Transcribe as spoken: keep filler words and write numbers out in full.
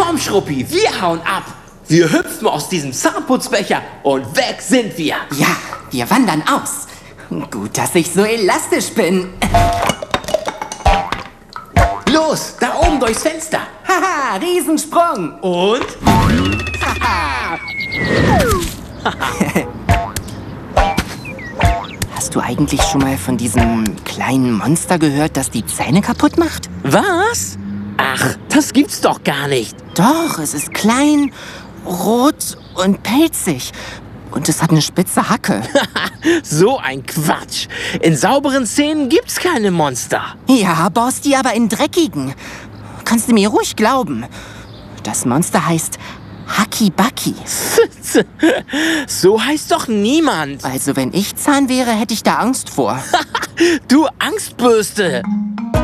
Komm, Schruppi, wir hauen ab. Wir hüpfen aus diesem Zahnputzbecher und weg sind wir. Ja, wir wandern aus. Gut, dass ich so elastisch bin. Los, da oben durchs Fenster. Haha, Riesensprung. Und? Hast du eigentlich schon mal von diesem kleinen Monster gehört, das die Zähne kaputt macht? Was? Ach, das gibt's doch gar nicht. Doch, es ist klein, rot und pelzig. Und es hat eine spitze Hacke. So ein Quatsch. In sauberen Zähnen gibt's keine Monster. Ja, Borsti, aber in dreckigen. Kannst du mir ruhig glauben. Das Monster heißt Hacky-Backy. So heißt doch niemand. Also wenn ich Zahn wäre, hätte ich da Angst vor. Du Angstbürste.